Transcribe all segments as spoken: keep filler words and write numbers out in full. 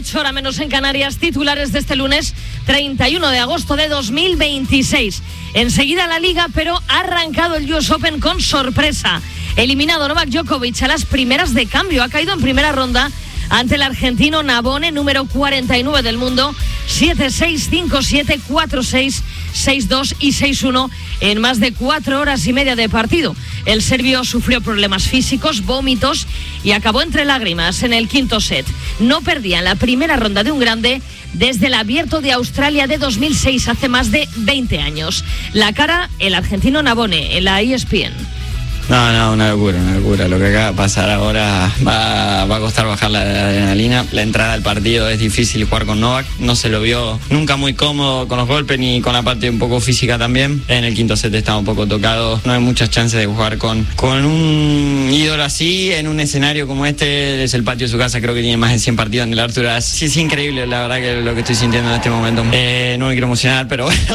Hora menos en Canarias, titulares de este lunes treinta y uno de agosto de dos mil veintiséis. Enseguida la Liga, pero ha arrancado el U S Open con sorpresa. Eliminado Novak Djokovic a las primeras de cambio, ha caído en primera ronda ante el argentino Nabone, número cuarenta y nueve del mundo, siete seis, cinco siete, cuatro seis, seis dos y seis uno en más de cuatro horas y media de partido. El serbio sufrió problemas físicos, vómitos y acabó entre lágrimas en el quinto set. No perdía en la primera ronda de un grande desde el Abierto de Australia de dos mil seis, hace más de veinte años. La cara, el argentino Nabone, en la E S P N. No, no, una locura, una locura. Lo que acaba de pasar ahora va, va a costar bajar la adrenalina. La entrada al partido es difícil jugar con Novak. No se lo vio nunca muy cómodo con los golpes ni con la parte un poco física también. En el quinto set estaba un poco tocado. No hay muchas chances de jugar con, con un ídolo así en un escenario como este. Es el patio de su casa, creo que tiene más de cien partidos en el Arthur Ashe. Sí, es increíble, la verdad, que lo que estoy sintiendo en este momento. Eh, no me quiero emocionar, pero bueno.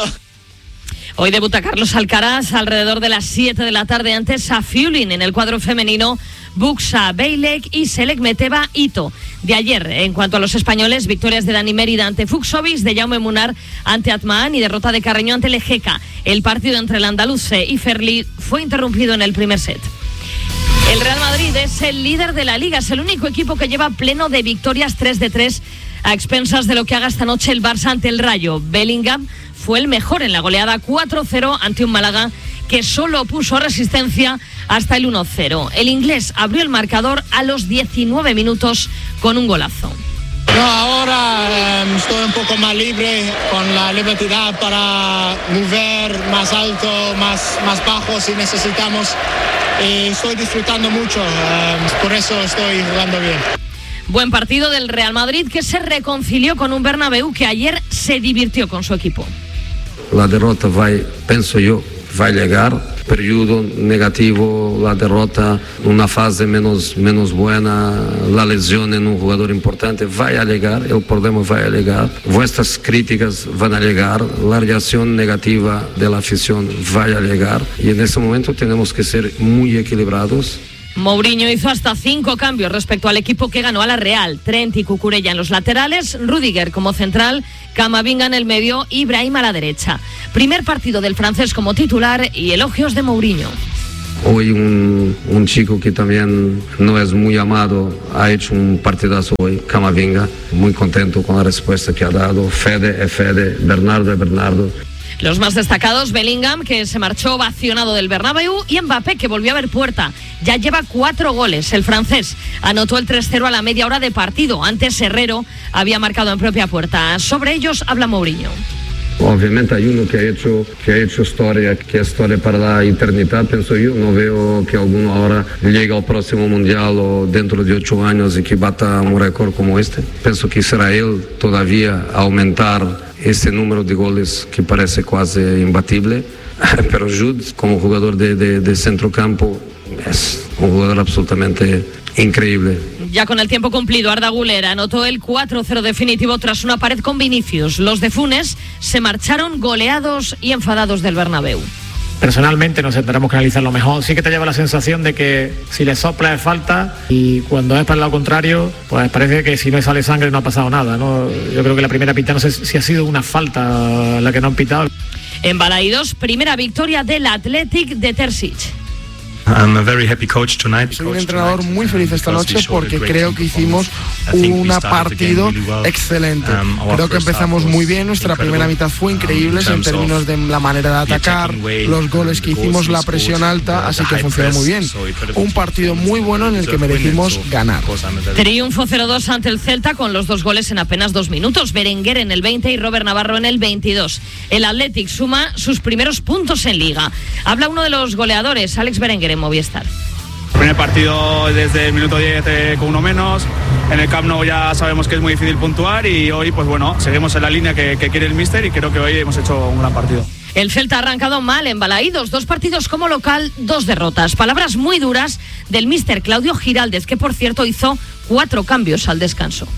Hoy debuta Carlos Alcaraz alrededor de las siete de la tarde ante Safiullin en el cuadro femenino. Buxa Bejlek y Selekmeteva Ito. De ayer, en cuanto a los españoles, victorias de Dani Mérida ante Fucsovics, de Jaume Munar ante Atmaan y derrota de Carreño ante Lejeca. El partido entre el andaluce y Ferli fue interrumpido en el primer set. El Real Madrid es el líder de la Liga, es el único equipo que lleva pleno de victorias, tres de tres, a expensas de lo que haga esta noche el Barça ante el Rayo. Bellingham fue el mejor en la goleada cuatro cero ante un Málaga que solo puso resistencia hasta el uno cero. El inglés abrió el marcador a los diecinueve minutos con un golazo. No, ahora eh, estoy un poco más libre, con la libertad para mover más alto, más, más bajo si necesitamos. Y estoy disfrutando mucho, eh, por eso estoy jugando bien. Buen partido del Real Madrid, que se reconcilió con un Bernabéu que ayer se divirtió con su equipo. La derrota va, penso yo, va a llegar. Periodo negativo, la derrota, una fase menos, menos buena, la lesión en un jugador importante, va a llegar, el problema va a llegar, vuestras críticas van a llegar, la reacción negativa de la afición va a llegar y en ese momento tenemos que ser muy equilibrados. Mourinho hizo hasta cinco cambios respecto al equipo que ganó a la Real. Trent y Cucurella en los laterales, Rüdiger como central, Camavinga en el medio y Brahim a la derecha. Primer partido del francés como titular y elogios de Mourinho. Hoy un, un chico que también no es muy amado ha hecho un partidazo hoy, Camavinga. Muy contento con la respuesta que ha dado. Fede es Fede, Bernardo es Bernardo. Los más destacados, Bellingham, que se marchó ovacionado del Bernabéu, y Mbappé, que volvió a ver puerta. Ya lleva cuatro goles. El francés anotó el tres cero a la media hora de partido. Antes Herrero había marcado en propia puerta. Sobre ellos habla Mourinho. Obviamente hay uno que ha hecho que ha hecho historia, que es historia para la eternidad, pienso yo. No veo que alguno ahora llegue al próximo mundial o dentro de ocho años y que bata un récord como este. Pienso que será él todavía aumentar ese número de goles que parece casi imbatible. Pero Jude, como jugador de, de, de centrocampo, es un jugador absolutamente increíble. Ya con el tiempo cumplido, Arda Güler anotó el cuatro cero definitivo tras una pared con Vinicius. Los de Funes se marcharon goleados y enfadados del Bernabéu. Personalmente no sé, tendremos que analizarlo mejor. Sí que te lleva la sensación de que si le sopla es falta y cuando es para el lado contrario, pues parece que si no sale sangre no ha pasado nada, ¿no? Yo creo que la primera pita, no sé si ha sido una falta la que no han pitado. En Balaídos, primera victoria del Athletic de Terzic. I'm a very happy coach tonight. Soy un entrenador muy feliz esta noche porque creo que hicimos un partido excelente. Creo que empezamos muy bien, nuestra primera mitad fue increíble en términos de la manera de atacar, los goles que hicimos, la presión alta, así que funcionó muy bien. Un partido muy bueno en el que merecimos ganar. Triunfo cero dos ante el Celta con los dos goles en apenas dos minutos. Berenguer en el veinte y Robert Navarro en el veintidós. El Athletic suma sus primeros puntos en Liga. Habla uno de los goleadores, Alex Berenguer, Movistar. Primer partido desde el minuto diez eh, con uno menos. En el Camp Nou ya sabemos que es muy difícil puntuar y hoy pues bueno, seguimos en la línea que, que quiere el míster y creo que hoy hemos hecho un gran partido. El Celta ha arrancado mal en Balaídos, dos partidos como local, dos derrotas. Palabras muy duras del míster Claudio Giraldez, que por cierto hizo cuatro cambios al descanso.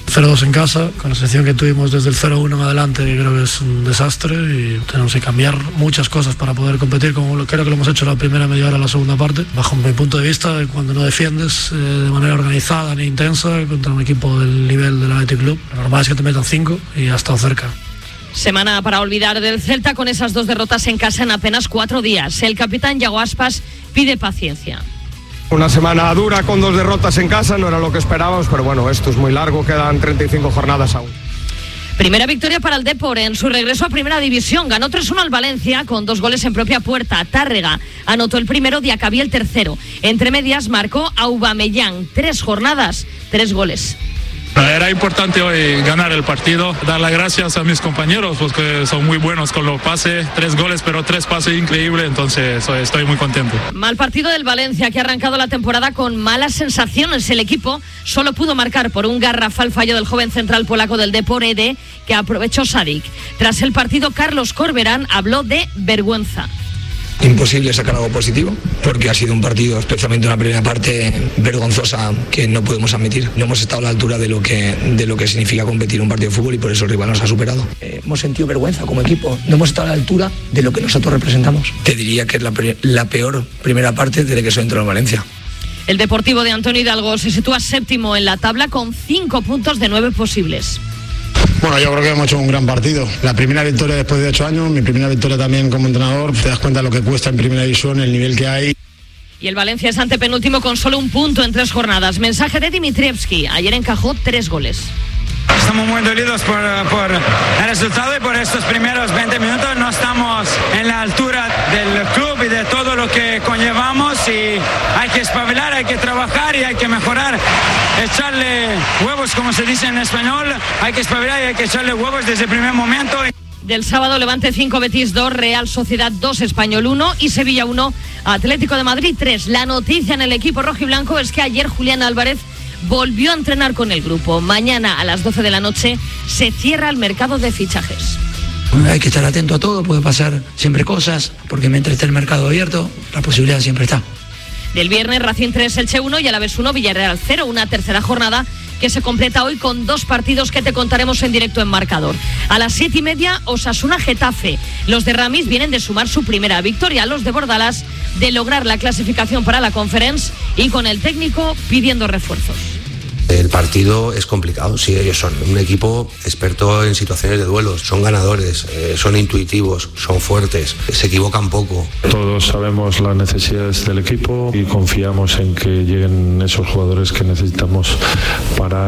cero dos en casa, con la sección que tuvimos desde el cero uno en adelante, que creo que es un desastre y tenemos que cambiar muchas cosas para poder competir, como lo, creo que lo hemos hecho la primera media hora, la segunda parte. Bajo mi punto de vista, cuando no defiendes eh, de manera organizada ni intensa contra un equipo del nivel del Athletic Club, lo normal es que te metan cinco y ha estado cerca. Semana para olvidar del Celta con esas dos derrotas en casa en apenas cuatro días. El capitán Yago Aspas pide paciencia. Una semana dura con dos derrotas en casa, no era lo que esperábamos, pero bueno, esto es muy largo, quedan treinta y cinco jornadas aún. Primera victoria para el Depor en su regreso a Primera División. Ganó tres uno al Valencia con dos goles en propia puerta. Tárrega anotó el primero, Diacabí el tercero. Entre medias marcó Aubameyang. Tres jornadas, tres goles. Era importante hoy ganar el partido, dar las gracias a mis compañeros porque son muy buenos con los pases, tres goles pero tres pases increíbles, entonces estoy muy contento. Mal partido del Valencia, que ha arrancado la temporada con malas sensaciones. El equipo solo pudo marcar por un garrafal fallo del joven central polaco del Depor, Ede, que aprovechó Sadik. Tras el partido, Carlos Corberán habló de vergüenza. Imposible sacar algo positivo, porque ha sido un partido, especialmente una primera parte vergonzosa, que no podemos admitir. No hemos estado a la altura de lo que, de lo que significa competir un partido de fútbol y por eso el rival nos ha superado. Eh, hemos sentido vergüenza como equipo, no hemos estado a la altura de lo que nosotros representamos. Te diría que es la, la peor primera parte desde que soy dentro de Valencia. El Deportivo de Antonio Hidalgo se sitúa séptimo en la tabla con cinco puntos de nueve posibles. Bueno, yo creo que hemos hecho un gran partido. La primera victoria después de ocho años, mi primera victoria también como entrenador. Te das cuenta de lo que cuesta en primera división, el nivel que hay. Y el Valencia es antepenúltimo con solo un punto en tres jornadas. Mensaje de Dimitrievski. Ayer encajó tres goles. Estamos muy dolidos por, por el resultado y por estos primeros veinte minutos. No estamos en la altura del club y de todo lo que conllevamos y hay que espabilar, hay que trabajar y hay que mejorar. Echarle huevos, como se dice en español, hay que espabilar y hay que echarle huevos desde el primer momento. Del sábado, Levante cinco, Betis dos, Real Sociedad dos, Español uno y Sevilla uno, Atlético de Madrid tres. La noticia en el equipo rojiblanco es que ayer Julián Álvarez volvió a entrenar con el grupo. Mañana a las doce de la noche se cierra el mercado de fichajes. Hay que estar atento a todo, puede pasar siempre cosas, porque mientras esté el mercado abierto, la posibilidad siempre está. Del viernes, Racing tres, Elche uno y Alavés uno, Villarreal cero, una tercera jornada que se completa hoy con dos partidos que te contaremos en directo en Marcador. A las siete y media, Osasuna Getafe. Los de Ramis vienen de sumar su primera victoria, los de Bordalas de lograr la clasificación para la Conference y con el técnico pidiendo refuerzos. El partido es complicado, sí, ellos son un equipo experto en situaciones de duelos, son ganadores, eh, son intuitivos, son fuertes, se equivocan poco. Todos sabemos las necesidades del equipo y confiamos en que lleguen esos jugadores que necesitamos para